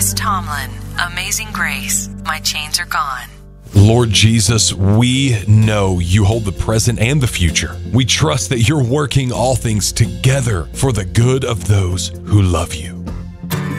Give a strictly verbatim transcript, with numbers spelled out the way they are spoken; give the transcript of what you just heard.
Chris Tomlin, Amazing Grace, My Chains Are Gone. Lord Jesus, we know you hold the present and the future. We trust that you're working all things together for the good of those who love you.